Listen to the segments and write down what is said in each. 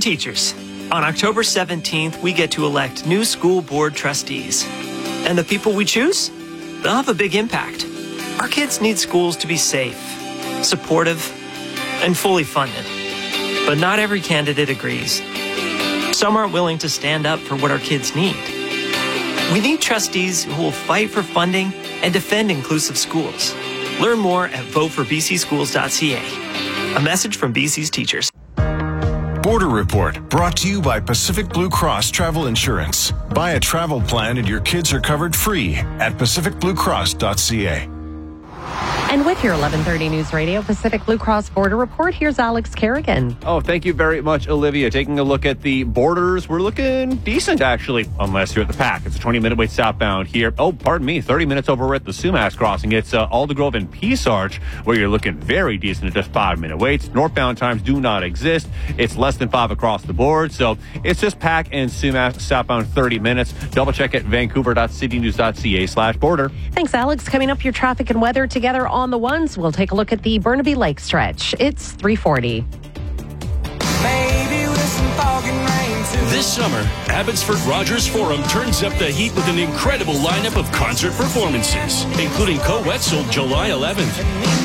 teachers. On October 17th, we get to elect new school board trustees. And the people we choose? They'll have a big impact. Our kids need schools to be safe, supportive, and fully funded. But not every candidate agrees. Some aren't willing to stand up for what our kids need. We need trustees who will fight for funding and defend inclusive schools. Learn more at votefordbcschools.ca. A message from BC's teachers. Border Report, brought to you by Pacific Blue Cross Travel Insurance. Buy a travel plan and your kids are covered free at pacificbluecross.ca. And with your 1130 News Radio Pacific Blue Cross Border Report, here's Alex Kerrigan. Oh, thank you very much, Olivia. Taking a look at the borders, we're looking decent, actually, unless you're at the PAC. It's a 20-minute wait southbound here. Oh, pardon me, 30 minutes over at the Sumac crossing. It's Aldergrove and Peace Arch, where you're looking very decent at just 5-minute waits. Northbound times do not exist. It's less than 5 across the board. So it's just PAC and Sumac southbound 30 minutes. Double check at vancouver.citynews.ca/border. Thanks, Alex. Coming up, your traffic and weather together on the ones. We'll take a look at the Burnaby Lake stretch. It's 3:40. This summer, Abbotsford Rogers Forum turns up the heat with an incredible lineup of concert performances, including Co-Wetzel July 11th.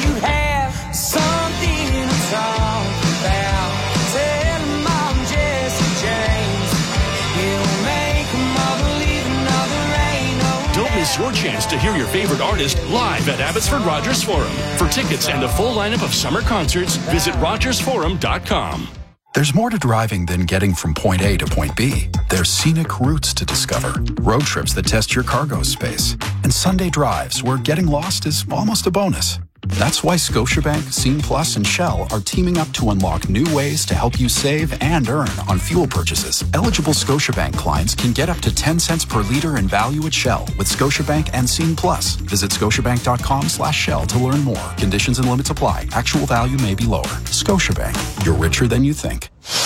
Don't miss your chance to hear your favorite artist live at Abbotsford Rogers Forum. For tickets and the full lineup of summer concerts, visit rogersforum.com. There's more to driving than getting from point A to point B. There's scenic routes to discover, road trips that test your cargo space, and Sunday drives where getting lost is almost a bonus. That's why Scotiabank, Scene Plus, and Shell are teaming up to unlock new ways to help you save and earn on fuel purchases. Eligible Scotiabank clients can get up to 10 cents per liter in value at Shell with Scotiabank and Scene Plus. Visit scotiabank.com/Shell to learn more. Conditions and limits apply. Actual value may be lower. Scotiabank, you're richer than you think.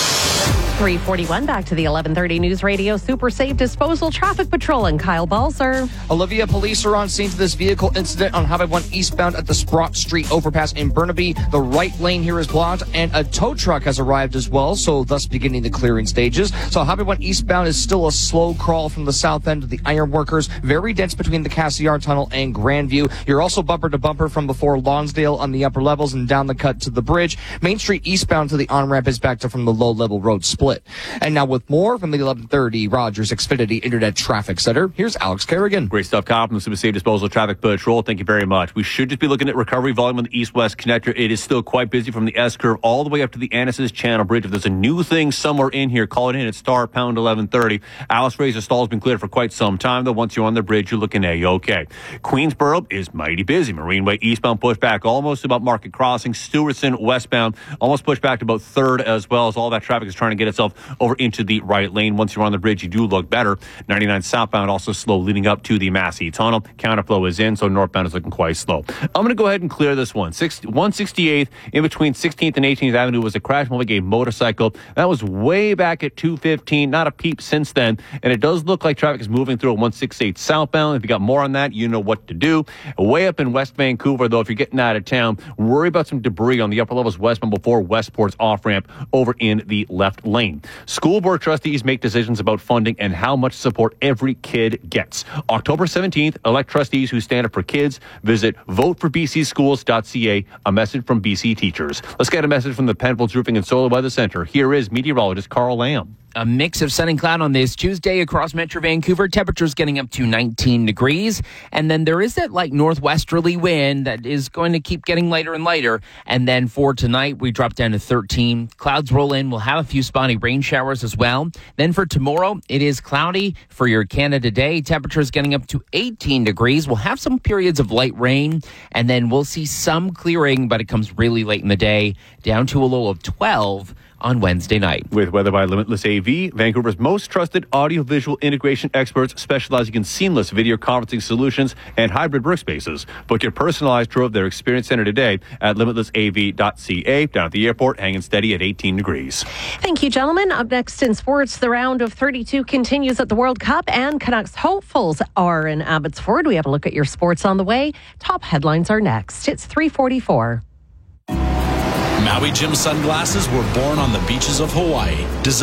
3:41, back to the 1130 News Radio Super Safe Disposal Traffic Patrol and Kyle Balzer. Olivia, police are on scene to this vehicle incident on Highway 1 eastbound at the Sprott Street overpass in Burnaby. The right lane here is blocked, and a tow truck has arrived as well, so thus beginning the clearing stages. So Highway 1 eastbound is still a slow crawl from the south end of the Ironworkers. Very dense between the Cassiar Tunnel and Grandview. You're also bumper to bumper from before Lonsdale on the upper levels and down the cut to the bridge. Main Street eastbound to the on-ramp is back to from the low-level road split. And now with more from the 1130 Rogers Xfinity Internet Traffic Center, here's Alex Kerrigan. Great stuff, Kyle, from the Super Safe Disposal Traffic Patrol. Thank you very much. We should just be looking at recovery volume on the east-west connector. It is still quite busy from the S-curve all the way up to the Annis's Channel Bridge. If there's a new thing somewhere in here, call it in at star pound 1130. Alice Fraser stall's been cleared for quite some time, though. Once you're on the bridge, you're looking A-OK. Queensboro is mighty busy. Marineway eastbound pushback almost about Market Crossing. Stewartson westbound almost pushed back to about 3rd, as well as all that traffic is trying to get itself over into the right lane. Once you're on the bridge, you do look better. 99 southbound also slow leading up to the Massey Tunnel. Counterflow is in, so northbound is looking quite slow. I'm going to go ahead and clear this one. 168th in between 16th and 18th Avenue was a crash involving a motorcycle. That was way back at 2:15. Not a peep since then. And it does look like traffic is moving through at 168 southbound. If you got more on that, you know what to do. Way up in West Vancouver, though, if you're getting out of town, worry about some debris on the upper levels westbound before Westport's off-ramp over in the left lane. School board trustees make decisions about funding and how much support every kid gets. October 17th, elect trustees who stand up for kids. Visit votefordbcschools.ca. A message from BC teachers. Let's get a message from the Penfolds Roofing and Solar Weather Center. Here is meteorologist Carl Lamb. A mix of sun and cloud on this Tuesday across Metro Vancouver. Temperatures getting up to 19 degrees. And then there is that light northwesterly wind that is going to keep getting lighter and lighter. And then for tonight, we drop down to 13. Clouds roll in. We'll have a few spotty rain showers as well. Then for tomorrow, it is cloudy for your Canada Day. Temperatures getting up to 18 degrees. We'll have some periods of light rain. And then we'll see some clearing, but it comes really late in the day, down to a low of 12 on Wednesday night. With Weather by Limitless AV, Vancouver's most trusted audiovisual integration experts specializing in seamless video conferencing solutions and hybrid workspaces. Book your personalized tour of their experience center today at limitlessav.ca. Down at the airport, hanging steady at 18 degrees. Thank you, gentlemen. Up next in sports, the round of 32 continues at the World Cup, and Canucks hopefuls are in Abbotsford. We have a look at your sports on the way. Top headlines are next. It's 3:44. Maui Jim sunglasses were born on the beaches of Hawaii.